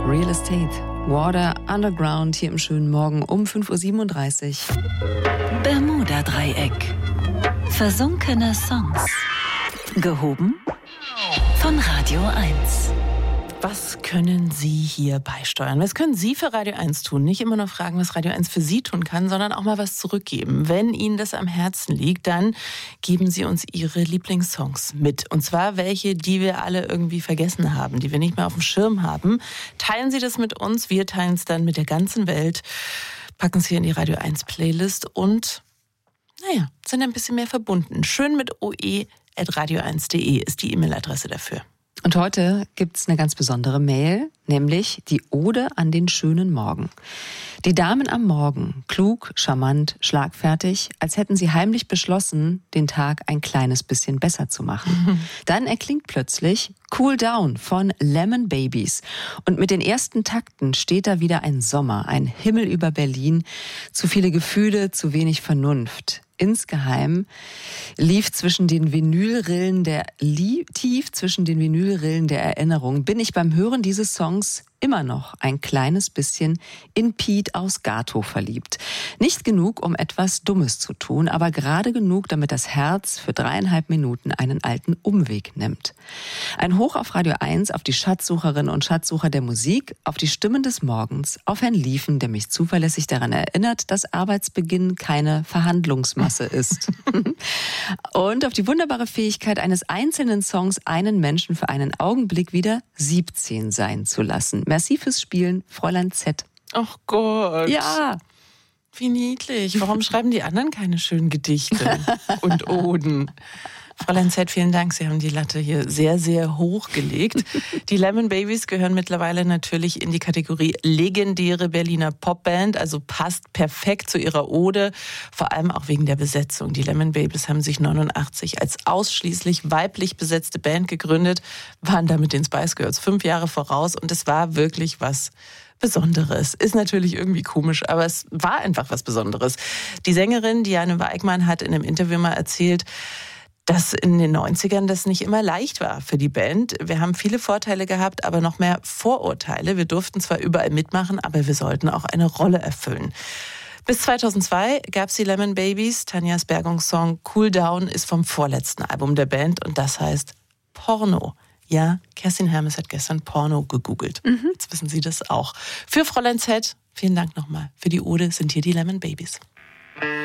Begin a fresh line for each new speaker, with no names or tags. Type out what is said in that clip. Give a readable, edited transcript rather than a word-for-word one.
Real Estate, Water Underground hier im schönen Morgen um 5.37 Uhr.
Bermuda-Dreieck. Versunkene Songs. Gehoben von Radio 1.
Was können Sie hier beisteuern? Was können Sie für Radio 1 tun? Nicht immer nur fragen, was Radio 1 für Sie tun kann, sondern auch mal was zurückgeben. Wenn Ihnen das am Herzen liegt, dann geben Sie uns Ihre Lieblingssongs mit. Und zwar welche, die wir alle irgendwie vergessen haben, die wir nicht mehr auf dem Schirm haben. Teilen Sie das mit uns, wir teilen es dann mit der ganzen Welt, packen es hier in die Radio 1 Playlist und, sind ein bisschen mehr verbunden. Schön mit oe@radio1.de ist die E-Mail-Adresse dafür.
Und heute gibt's eine ganz besondere Mail, nämlich die Ode an den schönen Morgen. Die Damen am Morgen, klug, charmant, schlagfertig, als hätten sie heimlich beschlossen, den Tag ein kleines bisschen besser zu machen. Dann erklingt plötzlich Cool Down von Lemon Babies. Und mit den ersten Takten steht da wieder ein Sommer, ein Himmel über Berlin, zu viele Gefühle, zu wenig Vernunft. Insgeheim tief zwischen den Vinylrillen der Erinnerung bin ich beim Hören dieses Songs immer noch ein kleines bisschen in Pete aus Gato verliebt. Nicht genug, um etwas Dummes zu tun, aber gerade genug, damit das Herz für 3,5 Minuten einen alten Umweg nimmt. Ein Hoch auf Radio 1, auf die Schatzsucherinnen und Schatzsucher der Musik, auf die Stimmen des Morgens, auf Herrn Liefen, der mich zuverlässig daran erinnert, dass Arbeitsbeginn keine Verhandlungsmasse ist. Und auf die wunderbare Fähigkeit eines einzelnen Songs, einen Menschen für einen Augenblick wieder 17 sein zu lassen. Merci fürs Spielen, Fräulein Z.
Ach Gott.
Ja.
Wie niedlich. Warum schreiben die anderen keine schönen Gedichte und Oden? Fräulein Z, vielen Dank. Sie haben die Latte hier sehr, sehr hoch gelegt. Die Lemon Babies gehören mittlerweile natürlich in die Kategorie legendäre Berliner Popband, also passt perfekt zu ihrer Ode, vor allem auch wegen der Besetzung. Die Lemon Babies haben sich 1989 als ausschließlich weiblich besetzte Band gegründet, waren damit den Spice Girls 5 Jahre voraus und es war wirklich was Besonderes. Ist natürlich irgendwie komisch, aber es war einfach was Besonderes. Die Sängerin Diane Weigmann hat in einem Interview mal erzählt, dass in den 90ern das nicht immer leicht war für die Band. Wir haben viele Vorteile gehabt, aber noch mehr Vorurteile. Wir durften zwar überall mitmachen, aber wir sollten auch eine Rolle erfüllen. Bis 2002 gab es die Lemon Babies. Tanjas Bergungssong Cool Down ist vom vorletzten Album der Band und das heißt Porno. Ja, Kerstin Hermes hat gestern Porno gegoogelt. Jetzt wissen Sie das auch. Für Fräulein Z, vielen Dank nochmal. Für die Ode sind hier die Lemon Babies.